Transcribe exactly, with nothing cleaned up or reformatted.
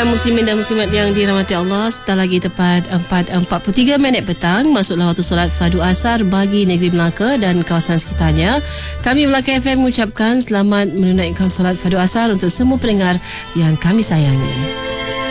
Dan muslimin dan muslimat yang dirahmati Allah, sebentar lagi tepat empat empat puluh tiga minit petang masuklah waktu solat fardu asar bagi negeri Melaka dan kawasan sekitarnya. Kami Melaka F M mengucapkan selamat menunaikan solat fardu asar untuk semua pendengar yang kami sayangi.